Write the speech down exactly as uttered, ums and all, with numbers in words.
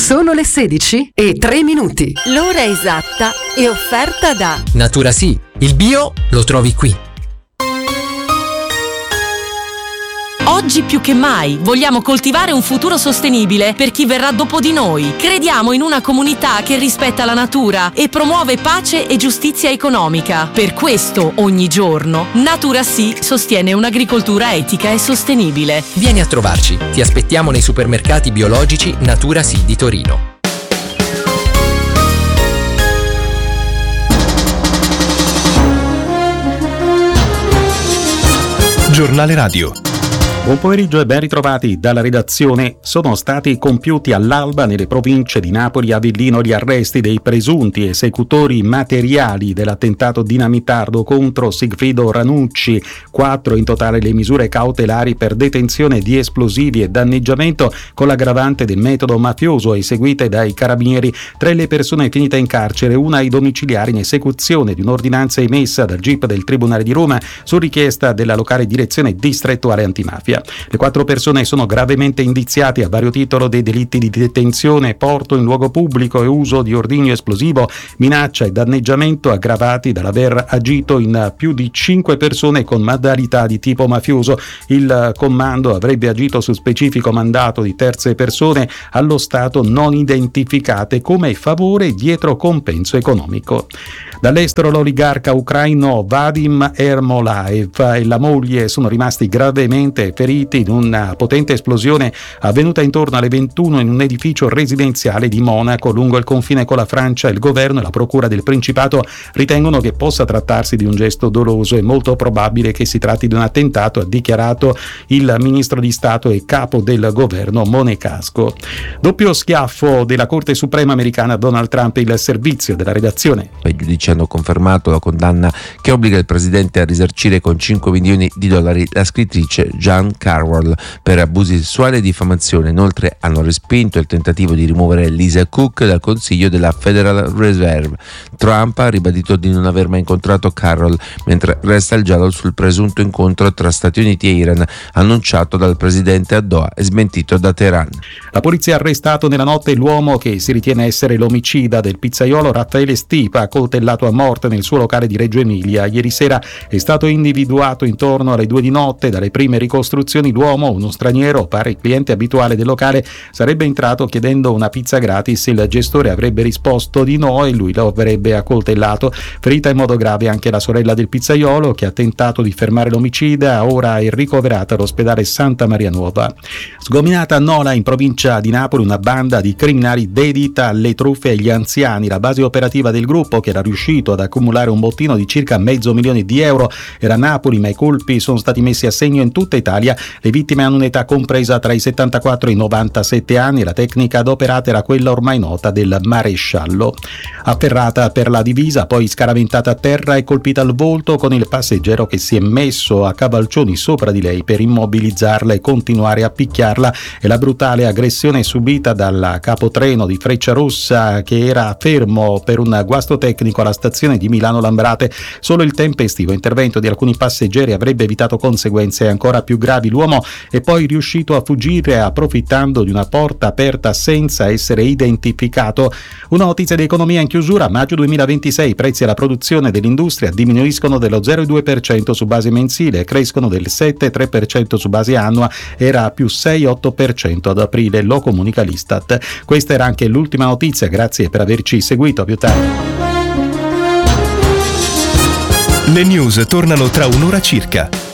Sono le sedici e tre minuti. L'ora esatta è offerta da Natura Sì, il bio lo trovi qui. Oggi più che mai vogliamo coltivare un futuro sostenibile per chi verrà dopo di noi. Crediamo in una comunità che rispetta la natura e promuove pace e giustizia economica. Per questo, ogni giorno, Natura Sì sostiene un'agricoltura etica e sostenibile. Vieni a trovarci, ti aspettiamo nei supermercati biologici Natura Sì di Torino. Giornale Radio. Buon pomeriggio e ben ritrovati dalla redazione. Sono stati compiuti all'alba nelle province di Napoli e Avellino gli arresti dei presunti esecutori materiali dell'attentato dinamitardo contro Sigfrido Ranucci. Quattro in totale le misure cautelari per detenzione di esplosivi e danneggiamento con l'aggravante del metodo mafioso eseguite dai carabinieri. Tre le persone finite in carcere, una ai domiciliari in esecuzione di un'ordinanza emessa dal G I P del Tribunale di Roma su richiesta della locale direzione distrettuale antimafia. Le quattro persone sono gravemente indiziate a vario titolo dei delitti di detenzione, porto in luogo pubblico e uso di ordigno esplosivo, minaccia e danneggiamento aggravati dall'aver agito in più di cinque persone con modalità di tipo mafioso. Il comando avrebbe agito su specifico mandato di terze persone allo stato non identificate come favore dietro compenso economico. Dall'estero l'oligarca ucraino Vadim Ermolaev e la moglie sono rimasti gravemente feriti in una potente esplosione avvenuta intorno alle ventuno in un edificio residenziale di Monaco lungo il confine con la Francia. Il governo e la procura del Principato ritengono che possa trattarsi di un gesto doloso. È molto probabile che si tratti di un attentato, ha dichiarato il ministro di Stato e capo del governo Monegasco. Doppio schiaffo della Corte Suprema americana a Donald Trump. Il servizio della redazione. I giudici hanno confermato la condanna che obbliga il presidente a risarcire con cinque milioni di dollari la scrittrice Jan Carroll per abusi sessuali e diffamazione. Inoltre hanno respinto il tentativo di rimuovere Lisa Cook dal consiglio della Federal Reserve. Trump ha ribadito di non aver mai incontrato Carroll, mentre resta il giallo sul presunto incontro tra Stati Uniti e Iran annunciato dal presidente a Doha e smentito da Teheran. La polizia ha arrestato nella notte l'uomo che si ritiene essere l'omicida del pizzaiolo Raffaele Stipa, coltellato a morte nel suo locale di Reggio Emilia. Ieri sera è stato individuato intorno alle due di notte. Dalle prime ricostruzioni l'uomo, uno straniero, pare cliente abituale del locale, sarebbe entrato chiedendo una pizza gratis. Il gestore avrebbe risposto di no e lui lo avrebbe accoltellato. Ferita in modo grave anche la sorella del pizzaiolo, che ha tentato di fermare l'omicida, ora è ricoverata all'ospedale Santa Maria Nuova. Sgominata a Nola, in provincia di Napoli, una banda di criminali dedita alle truffe agli anziani. La base operativa del gruppo, che era riuscito ad accumulare un bottino di circa mezzo milione di euro, era a Napoli, ma i colpi sono stati messi a segno in tutta Italia. Le vittime hanno un'età compresa tra i settantaquattro e i novantasette anni. La tecnica adoperata era quella ormai nota del maresciallo. Afferrata per la divisa, poi scaraventata a terra e colpita al volto, con il passeggero che si è messo a cavalcioni sopra di lei per immobilizzarla e continuare a picchiarla. E la brutale aggressione subita dal capotreno di Frecciarossa, che era fermo per un guasto tecnico alla stazione di Milano Lambrate. Solo il tempestivo intervento di alcuni passeggeri avrebbe evitato conseguenze ancora più gravi. L'uomo è poi riuscito a fuggire approfittando di una porta aperta senza essere identificato. Una notizia di economia in chiusura. Maggio duemilaventisei: i prezzi alla produzione dell'industria diminuiscono dello zero virgola due per cento su base mensile e crescono del sette virgola tre per cento su base annua, era più sei virgola otto per cento ad aprile, lo comunica l'Istat. Questa era anche l'ultima notizia, grazie per averci seguito, a più tardi. Le news tornano tra un'ora circa.